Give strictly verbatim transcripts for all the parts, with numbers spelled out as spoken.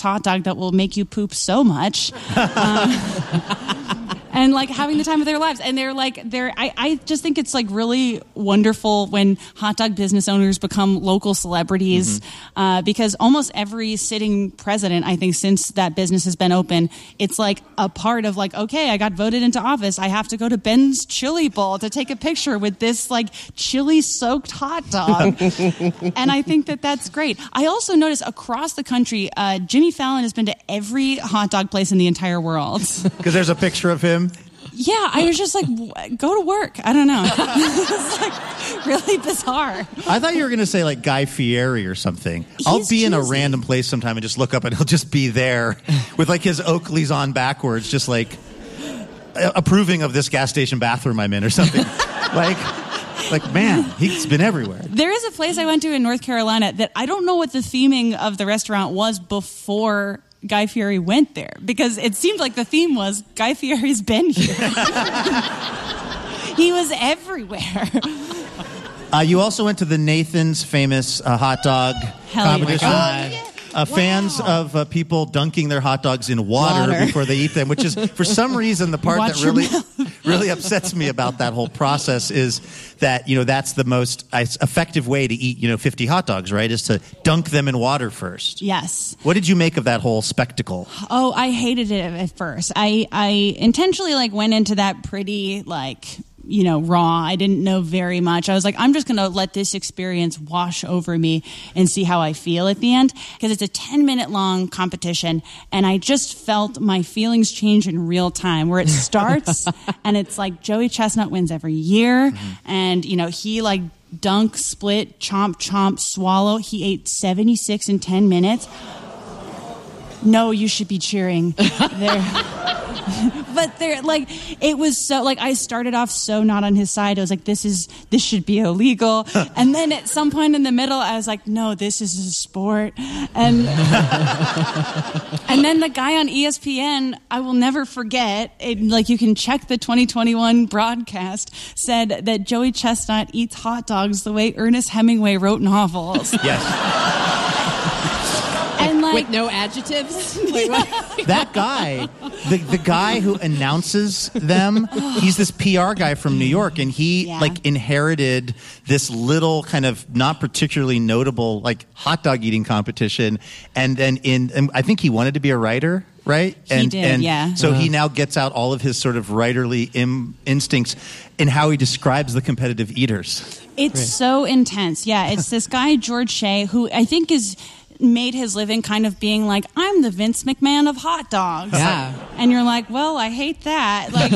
hot dog that will make you poop so much. Um, and like having the time of their lives. And they're like, they're, I, I just think it's like really wonderful when hot dog business owners become local celebrities, mm-hmm. uh, because almost every sitting president, I think, since that business has been open, it's like a part of like, okay, I got voted into office. I have to go to Ben's Chili Bowl to take a picture with this like chili soaked hot dog. And I think that that's great. I also noticed across the country, uh, Jimmy Fallon has been to every hot dog place in the entire world. Because there's a picture of him. Yeah, I was just like, go to work. I don't know. It's like really bizarre. I thought you were going to say like Guy Fieri or something. He's I'll be in a cheesy. random place sometime and just look up and he'll just be there with like his Oakleys on backwards, just like approving of this gas station bathroom I'm in or something. like... Like, man, he's been everywhere. There is a place I went to in North Carolina that I don't know what the theming of the restaurant was before Guy Fieri went there, because it seemed like the theme was Guy Fieri's been here. He was everywhere. Uh, you also went to the Nathan's famous uh, hot dog Hell competition. yeah. Oh, yeah. Uh, Wow. Fans of uh, people dunking their hot dogs in water, Water. before they eat them, which is, for some reason, the part Watch that your really mouth. really upsets me about that whole process is that, you know, that's the most uh, effective way to eat, you know, fifty hot dogs, right, is to dunk them in water first. Yes. What did you make of that whole spectacle? Oh, I hated it at first. I, I intentionally like went into that pretty like, you know, raw. I didn't know very much. I was like, I'm just going to let this experience wash over me and see how I feel at the end. Because it's a ten minute long competition. And I just felt my feelings change in real time, where it starts and it's like Joey Chestnut wins every year. Mm-hmm. And, you know, he like dunk, split, chomp, chomp, swallow. He ate seventy-six in ten minutes. No, you should be cheering. There. But they're like, it was so like, I started off so not on his side. I was like, this is, this should be illegal. And then at some point in the middle, I was like, no, this is a sport. And, and then the guy on E S P N, I will never forget it, like you can check the twenty twenty-one broadcast, said that Joey Chestnut eats hot dogs the way Ernest Hemingway wrote novels. Yes. And like, with no adjectives? That guy, the the guy who announces them, he's this P R guy from New York, and he Yeah. like inherited this little kind of not particularly notable like hot dog eating competition, and then in and I think he wanted to be a writer. Right? He and, did, and yeah. So Uh-huh. he now gets out all of his sort of writerly Im- instincts in how he describes the competitive eaters. It's Right. so intense. Yeah, it's this guy, George Shea, who I think is made his living kind of being like, I'm the Vince McMahon of hot dogs. Yeah. And you're like, well, I hate that. Like,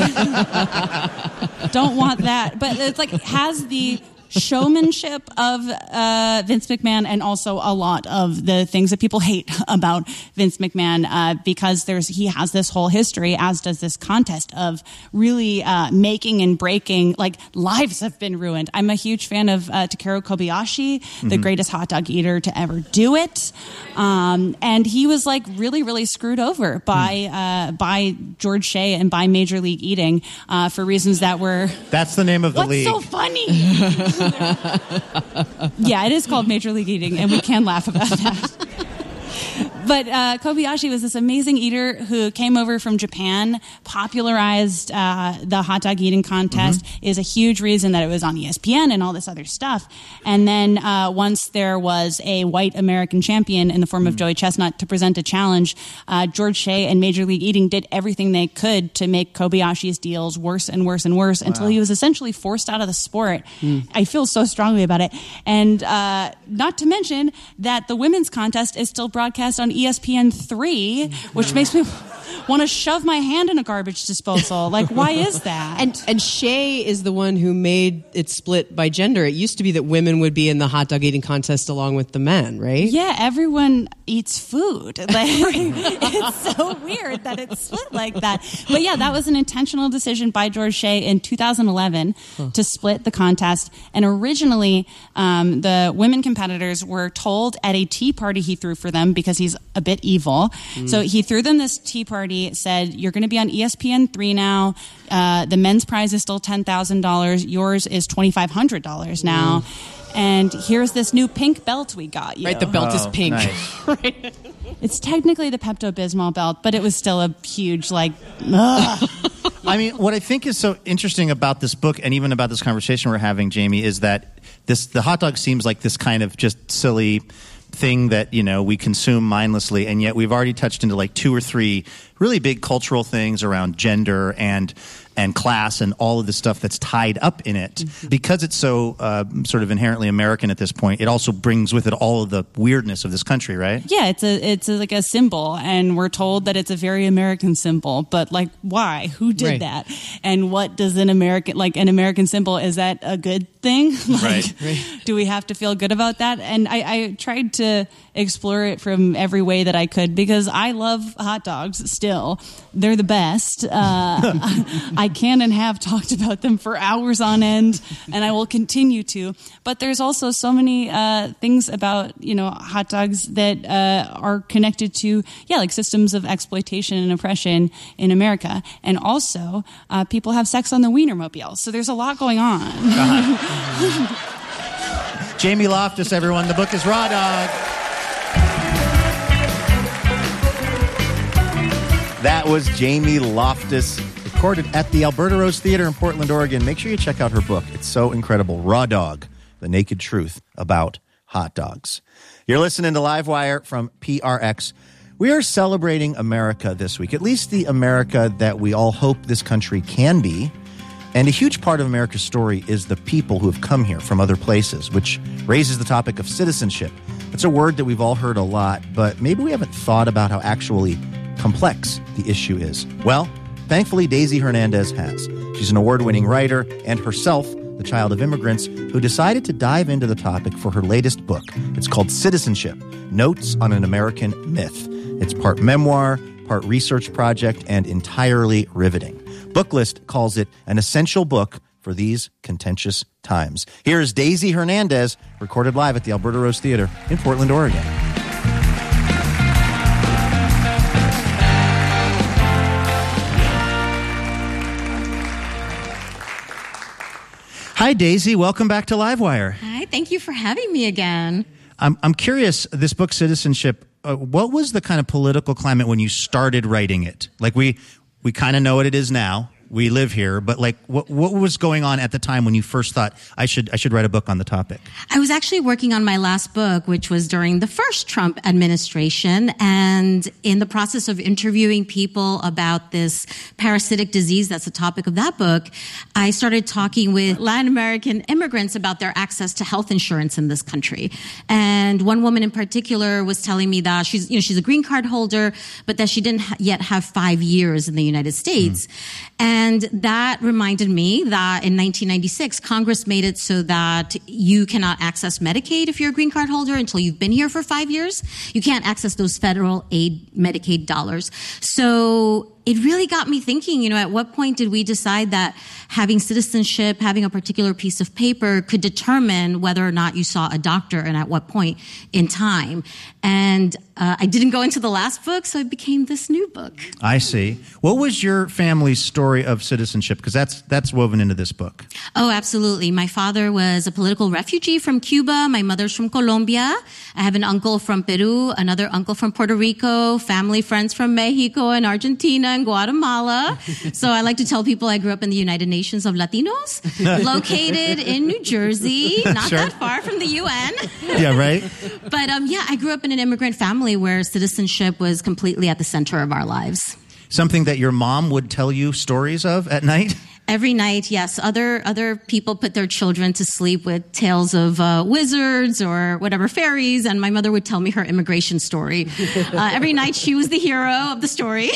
don't want that. But it's like, has the showmanship of uh, Vince McMahon, and also a lot of the things that people hate about Vince McMahon, uh, because there's he has this whole history, as does this contest, of really uh, making and breaking, like lives have been ruined. I'm a huge fan of uh, Takeru Kobayashi, mm-hmm. the greatest hot dog eater to ever do it, um, and he was like really, really screwed over by uh, by George Shea and by Major League Eating uh, for reasons that were. That's the name of the What's league. so funny? Yeah, it is called Major League Eating, and we can laugh about that. But uh, Kobayashi was this amazing eater who came over from Japan, popularized uh, the hot dog eating contest, mm-hmm. is a huge reason that it was on E S P N and all this other stuff. And then uh, once there was a white American champion in the form mm-hmm. of Joey Chestnut to present a challenge, uh, George Shea and Major League Eating did everything they could to make Kobayashi's deals worse and worse and worse wow. until he was essentially forced out of the sport. Mm. I feel so strongly about it. And uh, not to mention that the women's contest is still broadcast on E S P N three, which makes me want to shove my hand in a garbage disposal. Like, why is that? And and Shea is the one who made it split by gender. It used to be that women would be in the hot dog eating contest along with the men, right? Yeah, everyone eats food. Like, it's so weird that it's split like that. But yeah, that was an intentional decision by George Shea in two thousand eleven huh. to split the contest. And originally, um, the women competitors were told at a tea party he threw for them, because he's a bit evil. Mm. So he threw them this tea party, said, you're going to be on E S P N three now. Uh, the men's prize is still ten thousand dollars. Yours is twenty-five hundred dollars now. Mm. and here's this new pink belt we got you. Right, the belt Oh, is pink. nice. Right. It's technically the Pepto-Bismol belt, but it was still a huge, like, ugh. I mean, what I think is so interesting about this book and even about this conversation we're having, Jamie, is that this the hot dog seems like this kind of just silly thing that, you know, we consume mindlessly, and yet we've already touched into like two or three really big cultural things around gender and and class and all of the stuff that's tied up in it. Mm-hmm. Because it's so uh, sort of inherently American at this point, it also brings with it all of the weirdness of this country, right? Yeah, it's a it's a, like a symbol, and we're told that it's a very American symbol. But like, why? Who did Right. that? And what does an American like an American symbol? Is that a good thing? like, Right. Right. Do we have to feel good about that? And I, I tried to explore it from every way that I could because I love hot dogs. Still, they're the best. Uh, I can and have talked about them for hours on end, and I will continue to. But there's also so many uh, things about, you know, hot dogs that uh, are connected to, yeah, like systems of exploitation and oppression in America. And also, uh, people have sex on the Wienermobile. So there's a lot going on. Jamie Loftus, everyone. The book is Raw Dog. That was Jamie Loftus, recorded at the Alberta Rose Theater in Portland, Oregon. Make sure you check out her book. It's so incredible. Raw Dog, The Naked Truth About Hot Dogs. You're listening to Livewire from P R X. We are celebrating America this week, at least the America that we all hope this country can be. And a huge part of America's story is the people who have come here from other places, which raises the topic of citizenship. It's a word that we've all heard a lot, but maybe we haven't thought about how actually complex the issue is. Well, thankfully, Daisy Hernandez has. She's an award-winning writer and herself the child of immigrants who decided to dive into the topic for her latest book. It's called Citizenship, Notes on an American Myth. It's part memoir, part research project, and entirely riveting. Booklist calls it an essential book for these contentious times. Here is Daisy Hernandez, recorded live at the Alberta Rose Theater in Portland, Oregon. Hi, Daisy. Welcome back to Livewire. Hi, thank you for having me again. I'm I'm curious, this book, Citizenship, uh, what was the kind of political climate when you started writing it? Like, we we kind of know what it is now. We live here, but like, what what was going on at the time when you first thought I should I should write a book on the topic? I was actually working on my last book, which was during the first Trump administration, and in the process of interviewing people about this parasitic disease that's the topic of that book, I started talking with Latin American immigrants about their access to health insurance in this country. And one woman in particular was telling me that she's, you know, she's a green card holder, but that she didn't ha- yet have five years in the United States. Mm. And that reminded me that in nineteen ninety-six, Congress made it so that you cannot access Medicaid if you're a green card holder until you've been here for five years. You can't access those federal aid Medicaid dollars. So it really got me thinking, you know, at what point did we decide that having citizenship, having a particular piece of paper could determine whether or not you saw a doctor and at what point in time? And uh, I didn't go into the last book, so it became this new book. I see. What was your family's story of citizenship? Because that's that's woven into this book. Oh, absolutely. My father was a political refugee from Cuba. My mother's from Colombia. I have an uncle from Peru, another uncle from Puerto Rico, family friends from Mexico and Argentina and Guatemala. So I like to tell people I grew up in the United Nations of Latinos, located in New Jersey, not Sure. that far from the U N. Yeah, right? But um, yeah, I grew up in an immigrant family where citizenship was completely at the center of our lives. Something that your mom would tell you stories of at night? Every night, yes. Other other people put their children to sleep with tales of uh, wizards or whatever, fairies, and my mother would tell me her immigration story. Uh, every night, she was the hero of the story.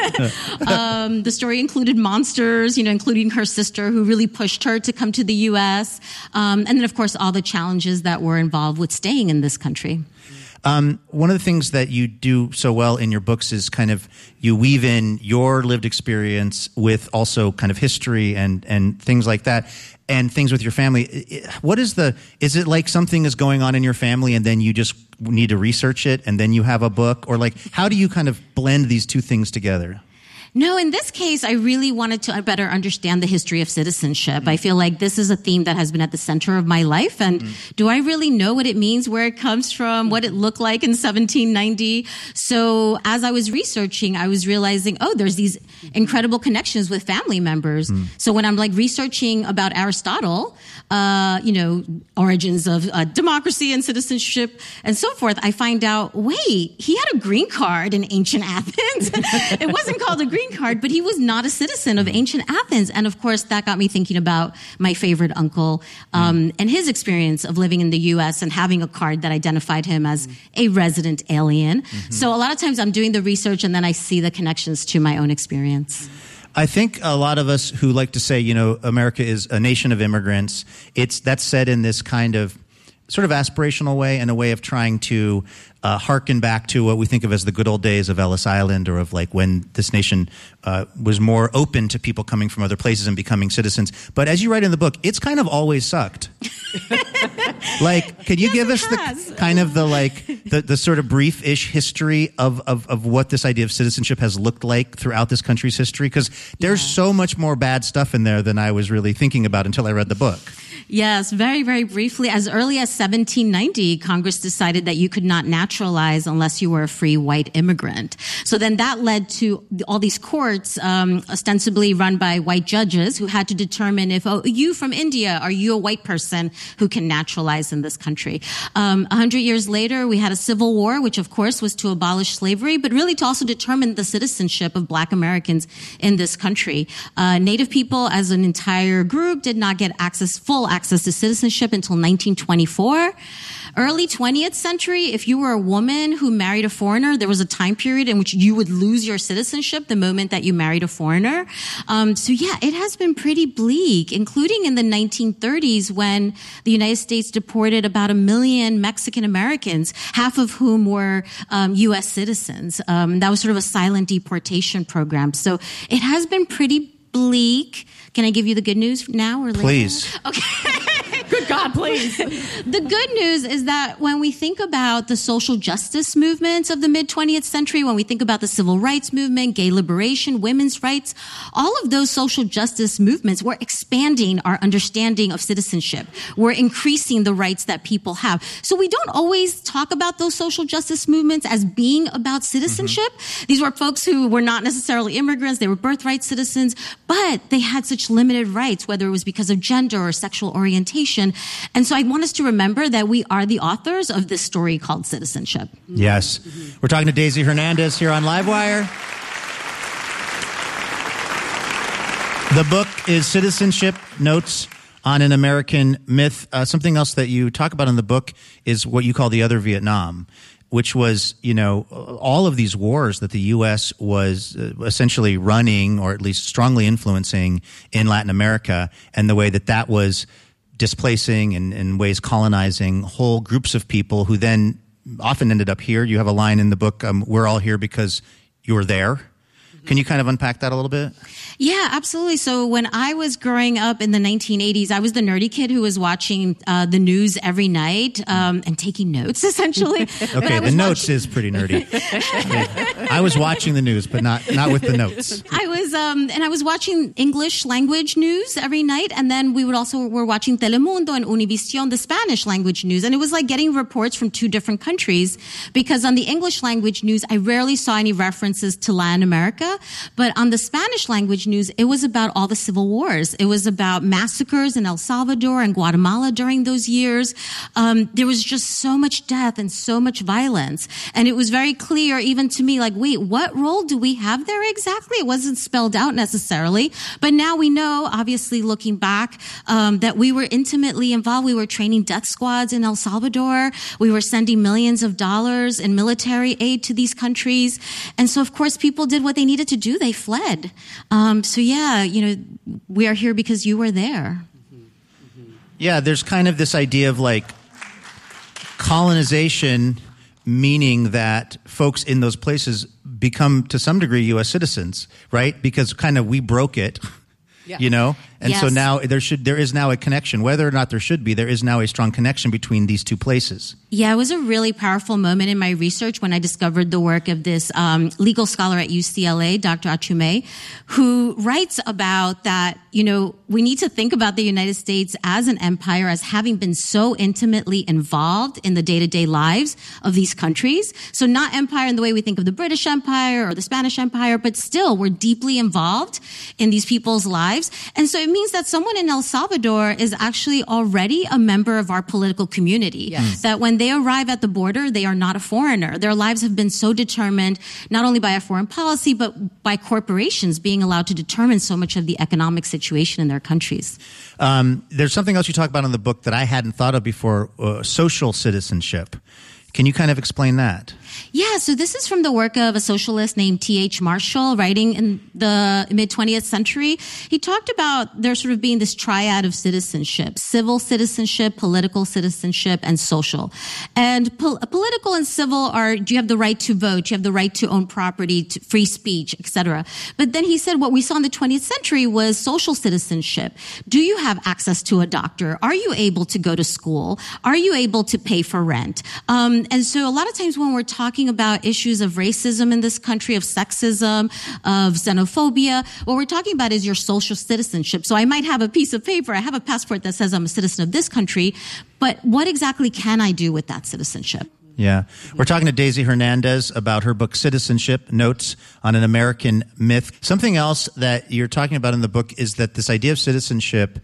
um, the story included monsters, you know, including her sister, who really pushed her to come to the U S, um, and then, of course, all the challenges that were involved with staying in this country. Um, one of the things that you do so well in your books is kind of you weave in your lived experience with also kind of history and, and things like that, and things with your family. What is the, is it like something is going on in your family and then you just need to research it and then you have a book? Or like, how do you kind of blend these two things together? No, in this case, I really wanted to better understand the history of citizenship. Mm-hmm. I feel like this is a theme that has been at the center of my life. And mm-hmm. do I really know what it means, where it comes from, what it looked like in seventeen ninety? So as I was researching, I was realizing, oh, there's these incredible connections with family members. Mm-hmm. So when I'm like researching about Aristotle, uh, you know, origins of uh, democracy and citizenship and so forth, I find out, wait, he had a green card in ancient Athens. It wasn't called a green card, but he was not a citizen of ancient Athens. And of course, that got me thinking about my favorite uncle um, mm. and his experience of living in the U S and having a card that identified him as a resident alien. Mm-hmm. So a lot of times I'm doing the research and then I see the connections to my own experience. I think a lot of us who like to say, you know, America is a nation of immigrants, it's that's said in this kind of sort of aspirational way and a way of trying to uh, harken back to what we think of as the good old days of Ellis Island, or of like when this nation uh, was more open to people coming from other places and becoming citizens. But as you write in the book, it's kind of always sucked. Like, could you yes, give us has. the kind of the like the, the sort of brief-ish history of, of, of what this idea of citizenship has looked like throughout this country's history? Because there's yeah. so much more bad stuff in there than I was really thinking about until I read the book. Yes, very, very briefly. As early as seventeen ninety, Congress decided that you could not naturalize unless you were a free white immigrant. So then that led to all these courts, um, ostensibly run by white judges, who had to determine if, oh, you from India, are you a white person who can naturalize in this country? Um, a hundred years later, we had a civil war, which of course was to abolish slavery, but really to also determine the citizenship of Black Americans in this country. Uh, Native people as an entire group did not get access, full access access to citizenship until nineteen twenty-four. Early twentieth century, if you were a woman who married a foreigner, there was a time period in which you would lose your citizenship the moment that you married a foreigner. Um, so yeah, it has been pretty bleak, including in the nineteen thirties when the United States deported about a million Mexican Americans, half of whom were um, U S citizens. Um, that was sort of a silent deportation program. So it has been pretty bleak. Can I give you the good news now or later? Please. Okay. Good God, please. The good news is that when we think about the social justice movements of the mid-twentieth century, when we think about the civil rights movement, gay liberation, women's rights, all of those social justice movements were expanding our understanding of citizenship. We're increasing the rights that people have. So we don't always talk about those social justice movements as being about citizenship. Mm-hmm. These were folks who were not necessarily immigrants. They were birthright citizens, but they had such limited rights, whether it was because of gender or sexual orientation. And so I want us to remember that we are the authors of this story called Citizenship. Yes. Mm-hmm. We're talking to Daisy Hernandez here on Livewire. The book is Citizenship, Notes on an American Myth. Uh, something else that you talk about in the book is what you call the other Vietnam, which was, you know, all of these wars that the U S was uh, essentially running, or at least strongly influencing in Latin America, and the way that that was displacing and in ways colonizing whole groups of people who then often ended up here. You have a line in the book, um, we're all here because you were there. Can you kind of unpack that a little bit? Yeah, absolutely. So when I was growing up in the nineteen eighties, I was the nerdy kid who was watching uh, the news every night um, and taking notes, essentially. Okay, the notes watching... is pretty nerdy. I was watching the news, but not not with the notes. I was, um, and I was watching English language news every night, and then we would also were watching Telemundo and Univision, the Spanish language news, and it was like getting reports from two different countries, because on the English language news, I rarely saw any references to Latin America. But on the Spanish language news, it was about all the civil wars. It was about massacres in El Salvador and Guatemala during those years. Um, there was just so much death and so much violence. And it was very clear, even to me, like, wait, what role do we have there exactly? It wasn't spelled out necessarily. But now we know, obviously looking back, um, that we were intimately involved. We were training death squads in El Salvador. We were sending millions of dollars in military aid to these countries. And so, of course, people did what they needed to do. They fled. Um, so yeah, you know, we are here because you were there. Yeah, there's kind of this idea of like colonization, meaning that folks in those places become to some degree U S citizens, right? Because kind of we broke it, yeah. you know, And Yes. so now there should there is now a connection. Whether or not there should be, there is now a strong connection between these two places. Yeah, it was a really powerful moment in my research when I discovered the work of this um, legal scholar at U C L A, Doctor Achume, who writes about that, you know, we need to think about the United States as an empire, as having been so intimately involved in the day-to-day lives of these countries. So not empire in the way we think of the British Empire or the Spanish Empire, but still we're deeply involved in these people's lives. And so it means that someone in El Salvador is actually already a member of our political community. Yes. That when they arrive at the border, they are not a foreigner. Their lives have been so determined, not only by a foreign policy, but by corporations being allowed to determine so much of the economic situation in their countries. Um, there's something else you talk about in the book that I hadn't thought of before, uh, social citizenship. Can you kind of explain that? Yeah, so this is from the work of a socialist named T H Marshall, writing in the mid-twentieth century. He talked about there sort of being this triad of citizenship: civil citizenship, political citizenship, and social. And pol- political and civil are, do you have the right to vote? You have the right to own property, to free speech, et cetera. But then he said what we saw in the twentieth century was social citizenship. Do you have access to a doctor? Are you able to go to school? Are you able to pay for rent? Um, and so a lot of times when we're talking about issues of racism in this country, of sexism, of xenophobia, what we're talking about is your social citizenship. So I might have a piece of paper, I have a passport that says I'm a citizen of this country, but what exactly can I do with that citizenship? Yeah. We're talking to Daisy Hernandez about her book, Citizenship, Notes on an American Myth. Something else that you're talking about in the book is that this idea of citizenship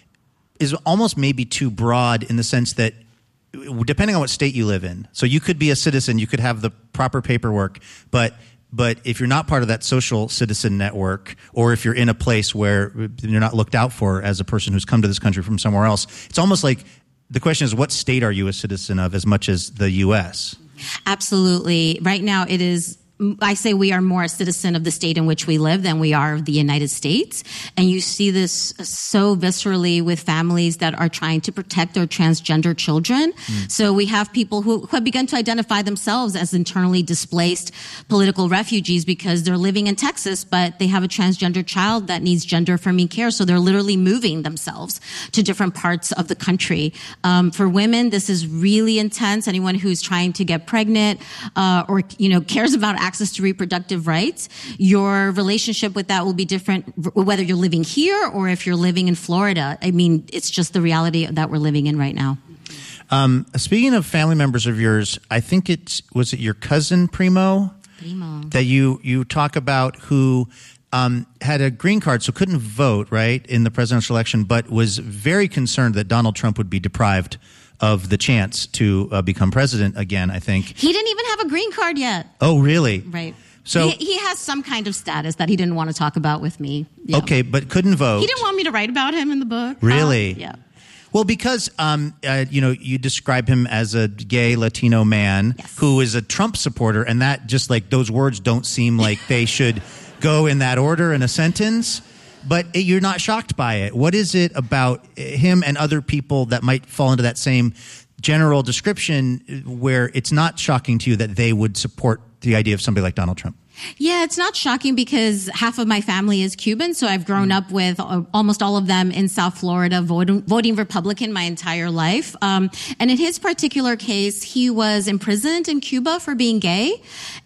is almost maybe too broad in the sense that depending on what state you live in. So you could be a citizen, you could have the proper paperwork, but but if you're not part of that social citizen network, or if you're in a place where you're not looked out for as a person who's come to this country from somewhere else, it's almost like the question is, what state are you a citizen of as much as the U S? Absolutely. Right now it is, I say we are more a citizen of the state in which we live than we are of the United States. And you see this so viscerally with families that are trying to protect their transgender children. Mm. So we have people who, who have begun to identify themselves as internally displaced political refugees because they're living in Texas, but they have a transgender child that needs gender affirming care. So they're literally moving themselves to different parts of the country. Um, for women, this is really intense. Anyone who's trying to get pregnant, uh, or, you know, cares about access to reproductive rights, your relationship with that will be different whether you're living here or if you're living in Florida. I mean, it's just the reality that we're living in right now. Um, speaking of family members of yours, I think it's, was it your cousin Primo? Primo. That you, you talk about who um, had a green card, so couldn't vote, right, in the presidential election, but was very concerned that Donald Trump would be deprived of the chance to uh, become president again, I think. He didn't even have a green card yet. Oh, really? Right. So he, he has some kind of status that he didn't want to talk about with me. Yeah. Okay, but couldn't vote. He didn't want me to write about him in the book. Really? Uh, yeah. Well, because um, uh, you know, you describe him as a gay Latino man Yes. who is a Trump supporter, and that just like those words don't seem like they should go in that order in a sentence. But you're not shocked by it. What is it about him and other people that might fall into that same general description where it's not shocking to you that they would support the idea of somebody like Donald Trump? Yeah, it's not shocking because half of my family is Cuban, so I've grown up with uh, almost all of them in South Florida voting, voting Republican my entire life. Um, and in his particular case, he was imprisoned in Cuba for being gay,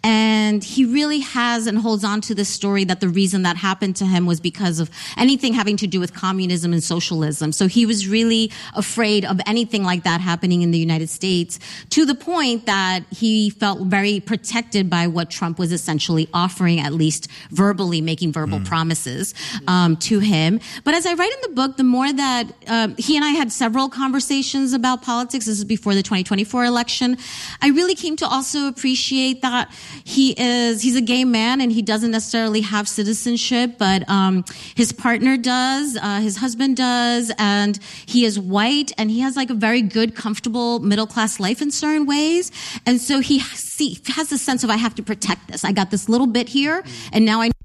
and he really has and holds on to this story that the reason that happened to him was because of anything having to do with communism and socialism. So he was really afraid of anything like that happening in the United States, to the point that he felt very protected by what Trump was essentially offering, at least verbally, making verbal mm. promises um, to him. But as I write in the book, the more that um, he and I had several conversations about politics, this is before the twenty twenty-four election, I really came to also appreciate that he is, he's a gay man and he doesn't necessarily have citizenship, but um, his partner does, uh, his husband does, and he is white and he has like a very good, comfortable middle-class life in certain ways. And so he see, has a sense of, I have to protect this. I got this little bit here, and now I